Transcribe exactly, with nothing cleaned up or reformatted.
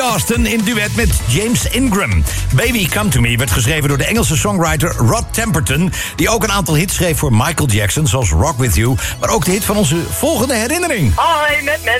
Austin in duet met James Ingram. Baby Come To Me werd geschreven door de Engelse songwriter Rod Temperton, die ook een aantal hits schreef voor Michael Jackson, zoals Rock With You, maar ook de hit van onze volgende herinnering. Hi, met Mandy.